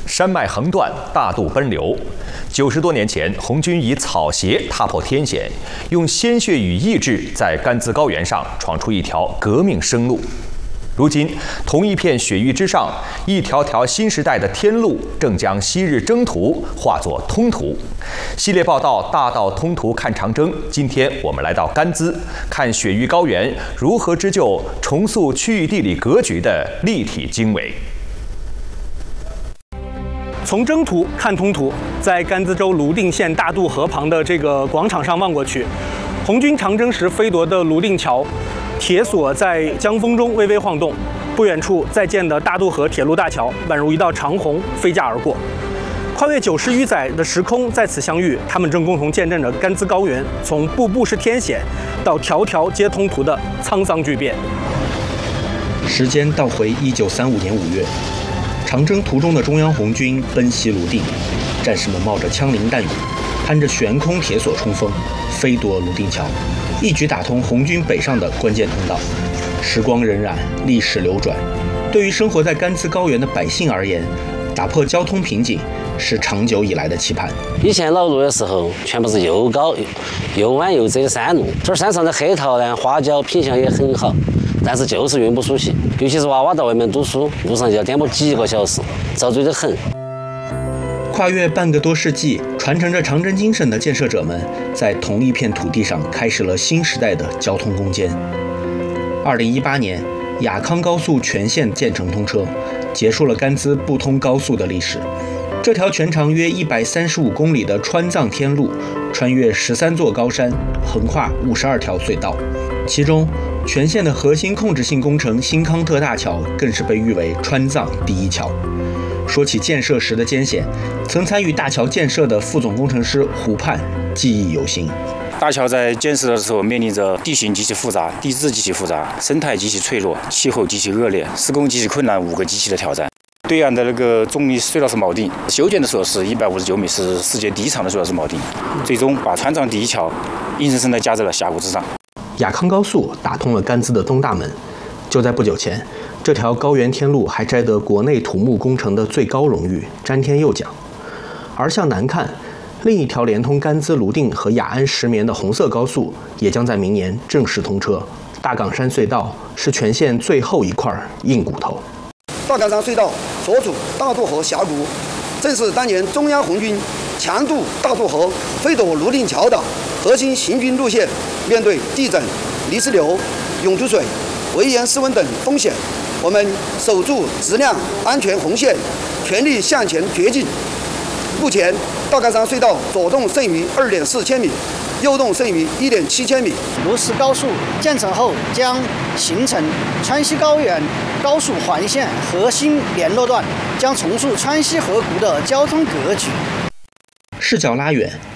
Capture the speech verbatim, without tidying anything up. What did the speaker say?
山脉横断，大渡奔流。九十多年前，红军以草鞋踏破天险，用鲜血与意志在甘孜高原上闯出一条革命生路。如今，同一片雪域之上，一条条新时代的天路正将昔日征途化作通途。系列报道《大道通途看长征》，今天我们来到甘孜，看雪域高原如何织就重塑区域地理格局的立体经纬。 从征途看通途，在甘孜州泸定县大渡河旁的这个广场上望过去，红军长征时飞夺的泸定桥。 铁索在江风中微微晃动，不远处在建的大渡河铁路大桥宛如一道长虹飞架而过，跨越九十余载的时空在此相遇，他们正共同见证着甘孜高原从步步是天险到条条皆通途的沧桑巨变。 时间倒回一九三五年五月，长征途中的中央红军奔袭泸定，战士们冒着枪林弹雨，攀着悬空铁索冲锋，飞夺泸定桥。 一举打通红军北上的关键通道。时光荏苒，历史流转，对于生活在甘孜高原的百姓而言，打破交通瓶颈是长久以来的期盼。 以前老路的时候，全部是又高又弯又窄的山路，这儿山上的黑桃呢，花椒品相也很好，但是就是运不出去，尤其是娃娃到外面读书，路上就要颠簸几个小时，遭罪得很。 跨越半个多世纪，传承着长征精神的建设者们，在同一片土地上开始了新时代的交通攻坚。二零一八年，雅康高速全线建成通车，结束了甘孜不通高速的历史。这条全长约一百三十五公里的川藏天路，穿越十三座高山，横跨五十二条隧道，其中全线的核心控制性工程新康特大桥更是被誉为川藏第一桥。 说起建设时的艰险，曾参与大桥建设的副总工程师胡盼记忆犹新。 大桥在建设的时候面临着地形极其复杂、地质极其复杂、生态极其脆弱、气候极其恶劣、施工极其困难五个极其的挑战。对岸的那个重力隧道是铆钉，修建的时候是一百五十九米，是世界第一长的隧道是铆钉，最终把川藏第一桥硬生生地架在了峡谷之上。 雅康高速打通了甘孜的东大门，就在不久前。 这条高原天路还摘得国内土木工程的最高荣誉詹天佑奖。而向南看，另一条连通甘孜泸定和雅安石棉的红色高速也将在明年正式通车。大岗山隧道是全线最后一块硬骨头。 大岗山隧道所处大渡河峡谷，正是当年中央红军强渡大渡河、飞夺泸定桥的核心行军路线。面对地震、泥石流、涌出水、危岩失温等风险。 我们守住质量安全红线，全力向前掘进。目前，大岗山隧道左洞剩余二点四千米，右洞剩余一点七千米。 泸石高速建成后，将形成川西高原高速环线核心联络段，将重塑川西河谷的交通格局。 视角拉远，